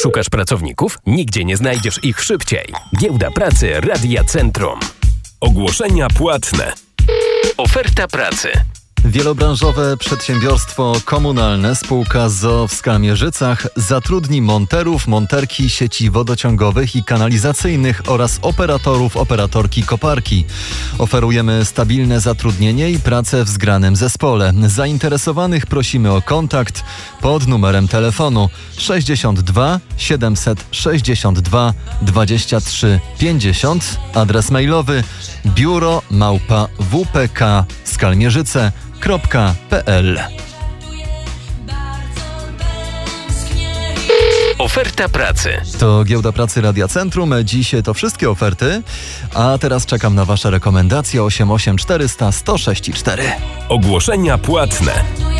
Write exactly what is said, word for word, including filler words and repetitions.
Szukasz pracowników? Nigdzie nie znajdziesz ich szybciej. Giełda Pracy Radia Centrum. Ogłoszenia płatne. Oferta pracy. Wielobranżowe przedsiębiorstwo komunalne spółka z o o w Skalmierzycach zatrudni monterów, monterki sieci wodociągowych i kanalizacyjnych oraz operatorów, operatorki koparki. Oferujemy stabilne zatrudnienie i pracę w zgranym zespole. Zainteresowanych prosimy o kontakt pod numerem telefonu sześćdziesiąt dwa siedemset sześćdziesiąt dwa dwadzieścia trzy pięćdziesiąt, adres mailowy biuro małpa w p k skalmierzyce kropka p l. Oferta pracy. To Giełda Pracy Radia Centrum. Dziś to wszystkie oferty, a teraz czekam na Wasze rekomendacje. Osiem osiem czterysta sto sześć cztery. Ogłoszenia płatne.